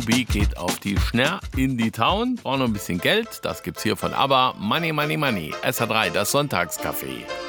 B geht auf die Schnär in die Town, braucht noch ein bisschen Geld, das gibt's hier von ABBA. Money, Money, Money. SR3, das Sonntagscafé.